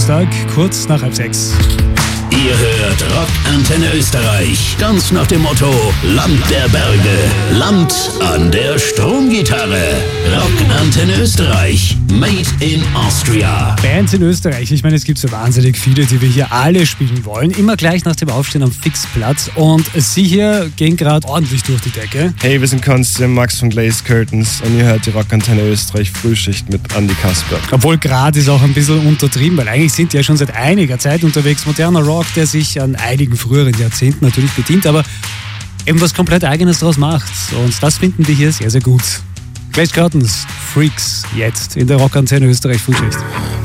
Donnerstag, kurz nach 5:30. Ihr hört Rockantenne Österreich. Ganz nach dem Motto: Land der Berge, Land an der Stromgitarre. Rockantenne Österreich. Made in Austria. Bands in Österreich. Ich meine, es gibt so wahnsinnig viele, die wir hier alle spielen wollen. Immer gleich nach dem Aufstehen am Fixplatz. Und Sie hier gehen gerade ordentlich durch die Decke. Hey, wir sind Konstantin, Max von Glazed Curtains und ihr hört die Rockantenne Österreich Frühschicht mit Andi Kasper. Obwohl gerade ist auch ein bisschen untertrieben, weil eigentlich sind die ja schon seit einiger Zeit unterwegs. Moderner Rock, der sich an einigen früheren Jahrzehnten natürlich bedient, aber eben was komplett Eigenes draus macht. Und das finden wir hier sehr, sehr gut. Glazed Curtains, Freaks, jetzt in der Rockantenne Österreich Frühschicht.